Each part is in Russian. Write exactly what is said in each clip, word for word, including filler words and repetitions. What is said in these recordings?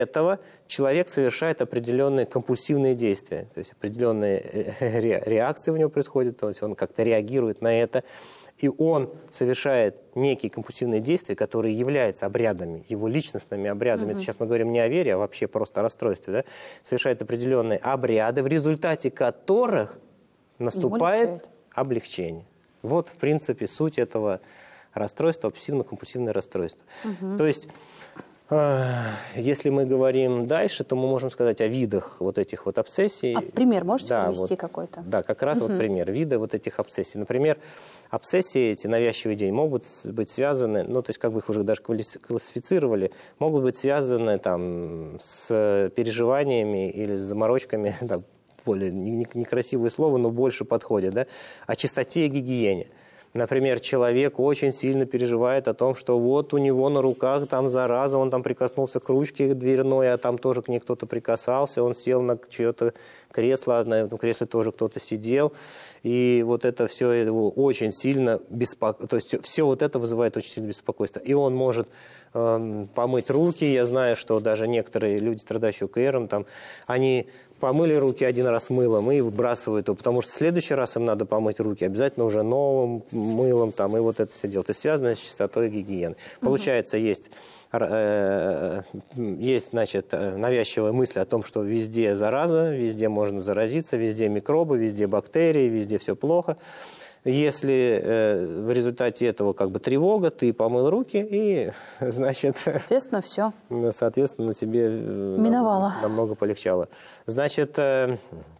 этого человек совершает определенные компульсивные действия, то есть определенные реакции у него происходят, то есть он как-то реагирует на это, и он совершает некие компульсивные действия, которые являются обрядами, его личностными обрядами. Mm-hmm. Это сейчас мы говорим не о вере, а вообще просто о расстройстве. Да? Совершает определенные обряды, в результате которых наступает облегчение. Вот, в принципе, суть этого расстройства, обсессивно-компульсивное расстройство. Mm-hmm. То есть, если мы говорим дальше, то мы можем сказать о видах вот этих вот обсессий. А пример можете да, привести вот, какой-то? Да, как раз угу. вот пример. Виды вот этих обсессий. Например, обсессии, эти навязчивые идеи, могут быть связаны, ну, то есть как бы их уже даже классифицировали, могут быть связаны там с переживаниями или с заморочками, да, более некрасивое слово, но больше подходит, да, о чистоте и гигиене. Например, человек очень сильно переживает о том, что вот у него на руках там зараза, он там прикоснулся к ручке дверной, а там тоже к ней кто-то прикасался, он сел на чье-то кресло, на этом кресле тоже кто-то сидел, и вот это все его очень сильно беспокоит, то есть все вот это вызывает очень сильное беспокойство. И он может э, помыть руки, я знаю, что даже некоторые люди, страдающие ОКРом, там, они помыли руки один раз мылом и выбрасывают его, потому что в следующий раз им надо помыть руки обязательно уже новым мылом, там, и вот это все делать. То есть связано с чистотой и гигиеной. Угу. Получается, есть, э, есть, значит, навязчивая мысль о том, что везде зараза, везде можно заразиться, везде микробы, везде бактерии, везде все плохо. Если э, в результате этого как бы тревога, ты помыл руки и, значит... Соответственно, все. Соответственно, тебе миновало. Намного полегчало. Значит, э,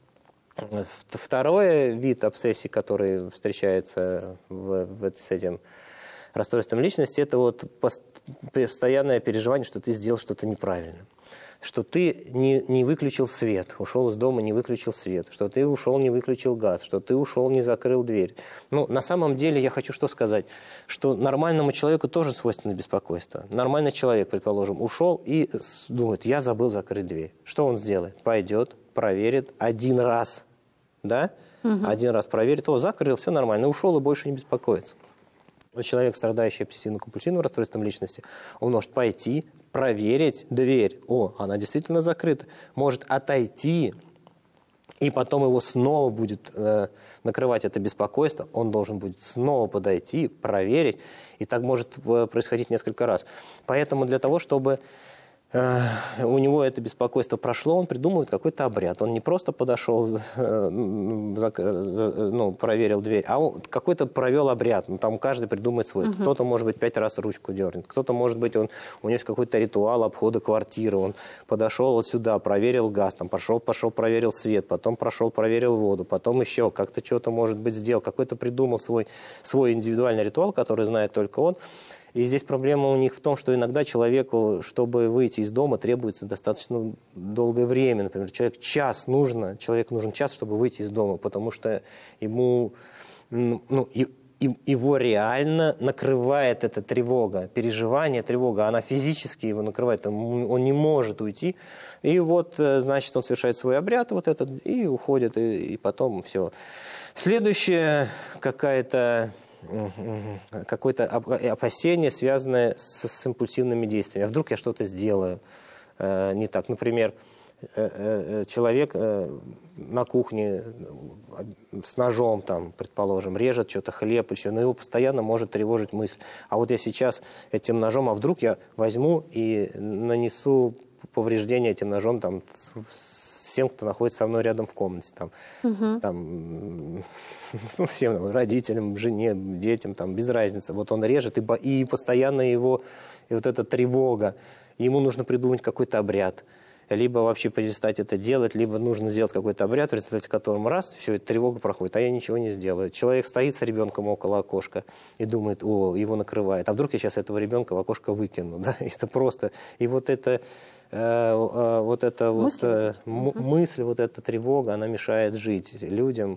второй вид обсессий, который встречается в, в, с этим расстройством личности, это вот постоянное переживание, что ты сделал что-то неправильно. Что ты не, не выключил свет, ушел из дома, не выключил свет, что ты ушел, не выключил газ, что ты ушел, не закрыл дверь. Ну, на самом деле, я хочу что сказать, что нормальному человеку тоже свойственно беспокойство. Нормальный человек, предположим, ушел и думает, я забыл закрыть дверь. Что он сделает? Пойдет, проверит один раз, да? Угу. Один раз проверит, о, закрыл, все нормально, ушел и больше не беспокоится. Человек, страдающий обсессивно-компульсивным расстройством личности, он может пойти, проверить дверь. О, она действительно закрыта. Может отойти, и потом его снова будет э, накрывать это беспокойство. Он должен будет снова подойти, проверить. И так может э, происходить несколько раз. Поэтому для того, чтобы э, у него это беспокойство прошло, он придумывает какой-то обряд. Он не просто подошел, э, ну, проверил дверь, а он какой-то провел обряд. Ну, там каждый придумает свой. Uh-huh. Кто-то, может быть, пять раз ручку дернет. Кто-то, может быть, он, у него есть какой-то ритуал обхода квартиры. Он подошел вот сюда, проверил газ, там, пошел, пошел, проверил свет, потом прошел, проверил воду, потом еще как-то что-то, может быть, сделал. Какой-то придумал свой, свой индивидуальный ритуал, который знает только он. И здесь проблема у них в том, что иногда человеку, чтобы выйти из дома, требуется достаточно долгое время. Например, человек час нужно, человеку нужен час, чтобы выйти из дома, потому что ему, ну, и, и, его реально накрывает эта тревога, переживание, тревога, она физически его накрывает, он, он не может уйти. И вот, значит, он совершает свой обряд вот этот и уходит, и, и потом все. Следующее какая-то... какое-то опасение, связанное с, с импульсивными действиями. А вдруг я что-то сделаю э, не так? Например, э, э, человек э, на кухне с ножом, там, предположим, режет что-то, хлеб, еще, но его постоянно может тревожить мысль. А вот я сейчас этим ножом, а вдруг я возьму и нанесу повреждение этим ножом там, всем, кто находится со мной рядом в комнате. Там, угу. там, ну, всем, родителям, жене, детям, там, без разницы. Вот он режет, и, и постоянно его, и вот эта тревога. Ему нужно придумать какой-то обряд. Либо вообще перестать это делать, либо нужно сделать какой-то обряд, в результате которого раз, все, эта тревога проходит, а я ничего не сделаю. Человек стоит с ребенком около окошка и думает, о, его накрывает. А вдруг я сейчас этого ребенка в окошко выкину? Да? Это просто... И вот это... вот эта вот мысль, вот, мысль, вот эта тревога, она мешает жить людям.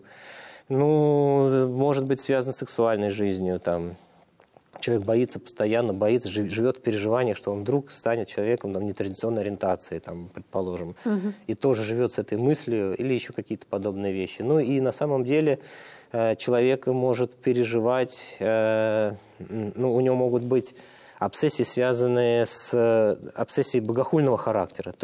Ну, может быть, связано с сексуальной жизнью. Там. Человек боится постоянно, боится, живет в переживаниях, что он вдруг станет человеком там, нетрадиционной ориентации, там, предположим. Угу. И тоже живет с этой мыслью или еще какие-то подобные вещи. Ну и на самом деле человек может переживать, ну, у него могут быть обсессии, связанные с обсессией богохульного характера.